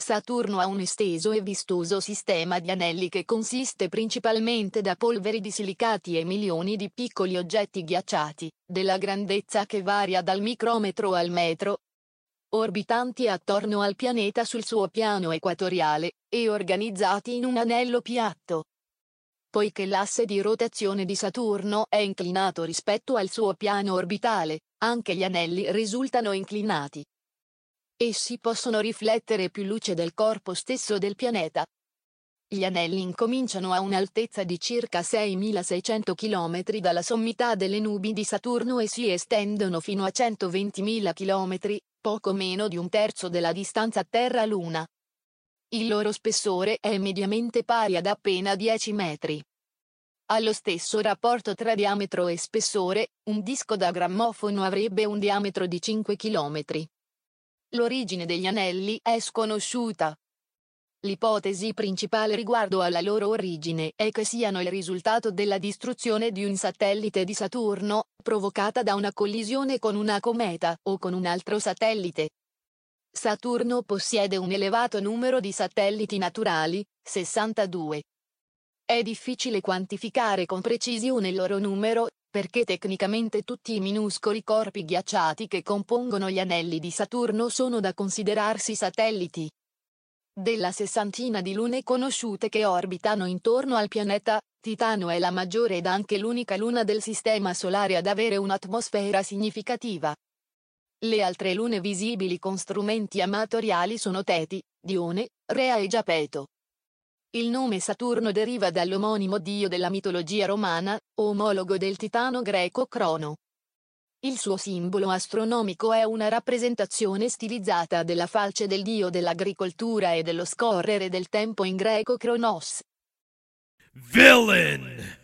Saturno ha un esteso e vistoso sistema di anelli che consiste principalmente da polveri di silicati e milioni di piccoli oggetti ghiacciati, della grandezza che varia dal micrometro al metro, orbitanti attorno al pianeta sul suo piano equatoriale, e organizzati in un anello piatto. Poiché l'asse di rotazione di Saturno è inclinato rispetto al suo piano orbitale, anche gli anelli risultano inclinati. Essi possono riflettere più luce del corpo stesso del pianeta. Gli anelli incominciano a un'altezza di circa 6.600 km dalla sommità delle nubi di Saturno e si estendono fino a 120.000 km, poco meno di un terzo della distanza Terra-Luna. Il loro spessore è mediamente pari ad appena 10 metri. Allo stesso rapporto tra diametro e spessore, un disco da grammofono avrebbe un diametro di 5 km. L'origine degli anelli è sconosciuta. L'ipotesi principale riguardo alla loro origine è che siano il risultato della distruzione di un satellite di Saturno, provocata da una collisione con una cometa o con un altro satellite. Saturno possiede un elevato numero di satelliti naturali, 62. È difficile quantificare con precisione il loro numero, perché tecnicamente tutti i minuscoli corpi ghiacciati che compongono gli anelli di Saturno sono da considerarsi satelliti. Della sessantina di lune conosciute che orbitano intorno al pianeta, Titano è la maggiore ed anche l'unica luna del Sistema Solare ad avere un'atmosfera significativa. Le altre lune visibili con strumenti amatoriali sono Teti, Dione, Rea e Giapeto. Il nome Saturno deriva dall'omonimo dio della mitologia romana, omologo del Titano greco Crono. Il suo simbolo astronomico è una rappresentazione stilizzata della falce del dio dell'agricoltura e dello scorrere del tempo in greco Cronos. Villain!